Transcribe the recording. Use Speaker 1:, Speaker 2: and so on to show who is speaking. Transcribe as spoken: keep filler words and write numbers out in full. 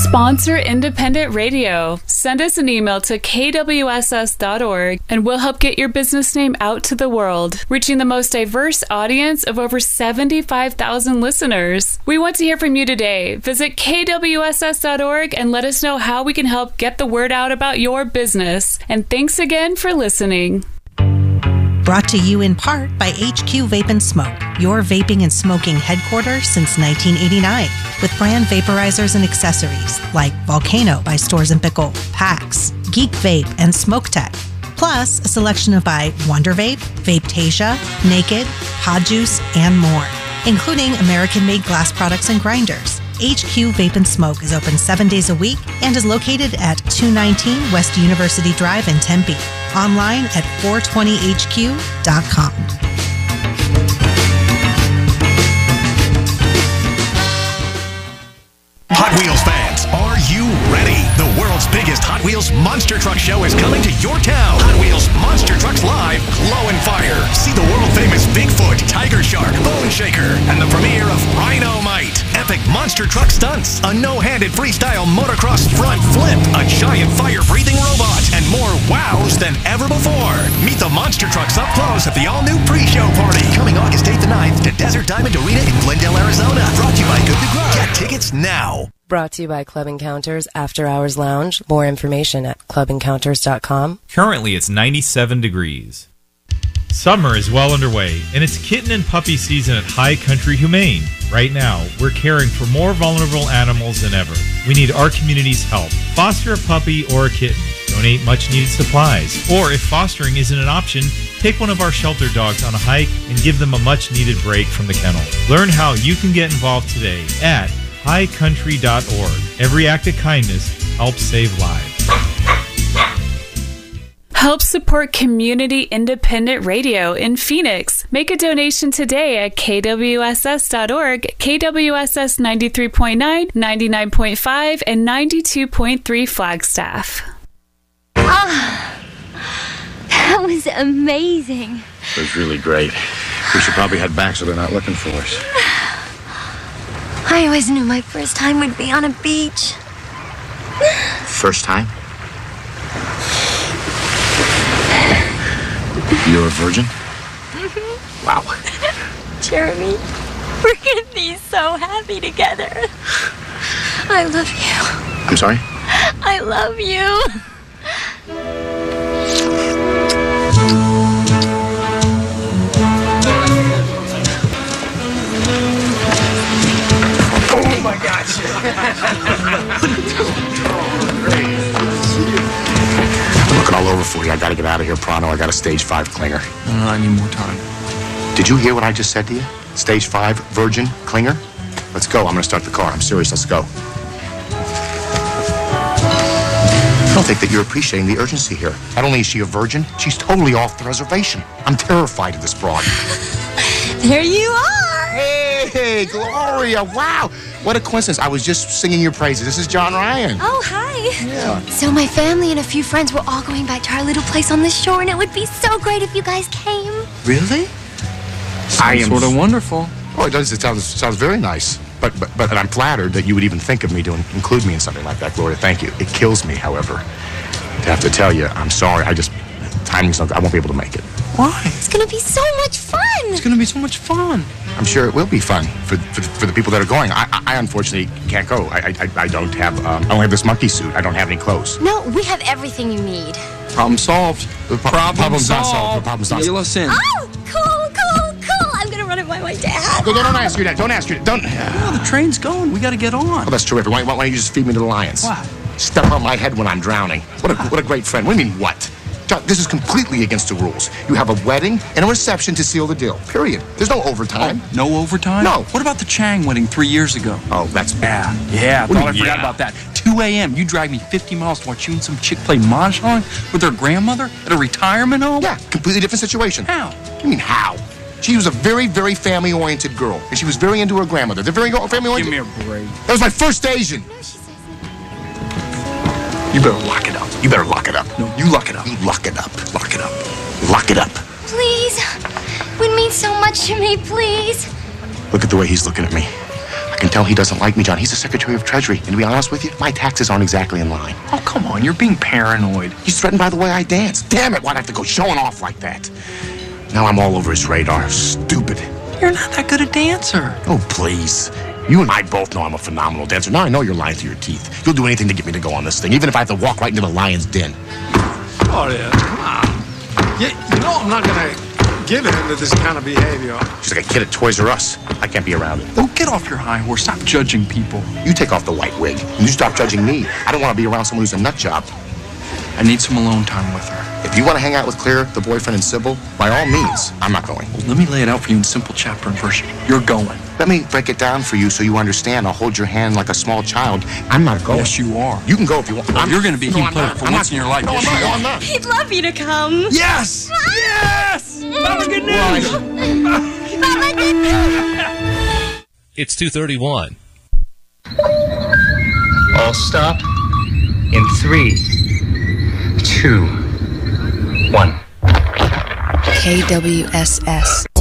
Speaker 1: Sponsor independent radio. Send us an email to k w s s dot org and we'll help get your business name out to the world, reaching the most diverse audience of over seventy-five thousand listeners. We want to hear from you today. Visit k w s s dot org and let us know how we can help get the word out about your business. And thanks again for listening.
Speaker 2: Brought to you in part by H Q Vape and Smoke, your vaping and smoking headquarters since nineteen eighty-nine, with brand vaporizers and accessories like Volcano by Stores and Pickle, Pax, Geek Vape, and Smoke Tech. Plus, a selection of by Wonder Vape, Vapetasia, Naked, Pod Juice, and more, including American-made glass products and grinders. H Q Vape and Smoke is open seven days a week and is located at two nineteen West University Drive in Tempe. Online at four twenty h q dot com.
Speaker 3: Hot Wheels fans, are you ready? The world's biggest Hot Wheels Monster Truck Show is coming to your town. Hot Wheels Monster Trucks Live, Glow and Fire. See the world-famous Bigfoot, Tiger Shark, Bone Shaker, and the premiere of Rhino-Mite. Epic monster truck stunts, a no-handed freestyle motocross front flip, a giant fire-breathing robot, and more wows than ever before. Meet the monster trucks up close at the all-new pre-show party. Coming August eighth and ninth to Desert Diamond Arena in Glendale, Arizona. Brought to you by Good to Grow. Get tickets now.
Speaker 4: Brought to you by Club Encounters After Hours Lounge. More information at club encounters dot com.
Speaker 5: Currently, it's ninety-seven degrees. Summer is well underway, and it's kitten and puppy season at High Country Humane. Right now, we're caring for more vulnerable animals than ever. We need our community's help. Foster a puppy or a kitten. Donate much-needed supplies. Or if fostering isn't an option, take one of our shelter dogs on a hike and give them a much-needed break from the kennel. Learn how you can get involved today at high country dot org. Every act of kindness helps save lives.
Speaker 1: Help support community independent radio in Phoenix. Make a donation today at k w s s dot org, K W S S ninety-three point nine, ninety-nine point five, and ninety-two point three Flagstaff.
Speaker 6: Ah, that was amazing.
Speaker 7: It was really great. We should probably head back so they're not looking for us.
Speaker 6: I always knew my first time would be on a beach.
Speaker 7: First time? You're a virgin? Mm-hmm. Wow.
Speaker 6: Jeremy, we're gonna be so happy together. I love you.
Speaker 7: I'm sorry?
Speaker 6: I love you.
Speaker 7: Oh my gosh. I'm looking all over for you. I gotta get out of here pronto. I got a stage five clinger.
Speaker 8: Uh, I need more time.
Speaker 7: Did you hear what I just said to you? Stage five, virgin, clinger? Let's go. I'm gonna start the car. I'm serious. Let's go. I don't think that you're appreciating the urgency here. Not only is she a virgin, she's totally off the reservation. I'm terrified of this broad.
Speaker 6: There you are.
Speaker 7: Hey, Gloria. Wow. What a coincidence. I was just singing your praises. This is John Ryan.
Speaker 6: Oh, hi.
Speaker 7: Yeah.
Speaker 6: So my family and a few friends were all going back to our little place on the shore, and it would be so great if you guys came.
Speaker 8: Really?
Speaker 7: I am
Speaker 8: sort of wonderful.
Speaker 7: Oh, it does. It sounds sounds very nice. But, but but I'm flattered that you would even think of me to include me in something like that, Gloria. Thank you. It kills me, however, to have to tell you, I'm sorry. I just, timing's not, I won't be able to make it.
Speaker 8: Why?
Speaker 6: It's going to be so much fun.
Speaker 8: It's going to be so much fun.
Speaker 7: I'm sure it will be fun for for the, for the people that are going. I, I, I unfortunately can't go. I I, I don't have um, I only have this monkey suit. I don't have any clothes.
Speaker 6: No, we have everything you need.
Speaker 8: Problem solved.
Speaker 7: The pro-
Speaker 8: Problem
Speaker 7: problem's
Speaker 8: solved.
Speaker 7: not solved. The problem's not
Speaker 8: Reel
Speaker 7: solved.
Speaker 8: us in.
Speaker 6: Oh, cool, cool, cool. I'm going to run it by my dad.
Speaker 7: No, no, don't ask your dad. Don't ask your dad. Don't.
Speaker 8: Oh, the train's going. We got to get on.
Speaker 7: Oh, that's terrific. Why, why don't you just feed me to the lions?
Speaker 8: What?
Speaker 7: Step on my head when I'm drowning. What a what a great friend. What do you mean what? John, this is completely against the rules. You have a wedding and a reception to seal the deal. Period. There's no overtime.
Speaker 8: Oh, no overtime?
Speaker 7: No.
Speaker 8: What about the Chang wedding three years ago?
Speaker 7: Oh, that's
Speaker 8: Yeah, yeah. I
Speaker 7: What do
Speaker 8: thought I
Speaker 7: you mean,
Speaker 8: forgot
Speaker 7: yeah?
Speaker 8: about that. two a.m. You dragged me fifty miles to watch you and some chick play mahjong with her grandmother at a retirement home?
Speaker 7: Yeah, completely different situation.
Speaker 8: How?
Speaker 7: What do you mean how? She was a very, very family-oriented girl, and she was very into her grandmother. They're very family-oriented.
Speaker 8: Give me a break.
Speaker 7: That was my first Asian. You better lock it up. You better lock it up.
Speaker 8: No, you lock it up.
Speaker 7: You lock it up. Lock it up. Lock it up.
Speaker 6: Please. It would mean so much to me, please.
Speaker 7: Look at the way he's looking at me. I can tell he doesn't like me, John. He's the Secretary of Treasury. And to be honest with you, my taxes aren't exactly in line.
Speaker 8: Oh, come on. You're being paranoid.
Speaker 7: He's threatened by the way I dance. Damn it, why'd I have to go showing off like that? Now I'm all over his radar. Stupid.
Speaker 8: You're not that good a dancer.
Speaker 7: Oh, please. You and I both know I'm a phenomenal dancer. Now I know you're lying through your teeth. You'll do anything to get me to go on this thing, even if I have to walk right into the lion's den.
Speaker 9: Claudia, come on. You, you know I'm not going to give in to this kind of behavior.
Speaker 7: She's like a kid at Toys R Us. I can't be around it.
Speaker 8: Oh, get off your high horse. Stop judging people.
Speaker 7: You take off the white wig, and you stop judging me. I don't want to be around someone who's a nut job.
Speaker 8: I need some alone time with her.
Speaker 7: If you want to hang out with Claire, the boyfriend, and Sybil, by all means, I'm not going.
Speaker 8: Well, let me lay it out for you in simple chapter and verse. You're going.
Speaker 7: Let me break it down for you so you understand. I'll hold your hand like a small child. I'm not going.
Speaker 8: Yes, you are.
Speaker 7: You can go if you want.
Speaker 8: Well, you're going to be a team player for once in your life.
Speaker 7: No,
Speaker 8: yes,
Speaker 7: I'm not.
Speaker 8: you
Speaker 7: No,
Speaker 8: are.
Speaker 7: I'm not.
Speaker 10: He'd love you to come.
Speaker 9: Yes! Yes! Papa, good news!
Speaker 10: Papa, good news!
Speaker 11: It's two thirty-one.
Speaker 12: All stop in three, two, one.
Speaker 4: K W S S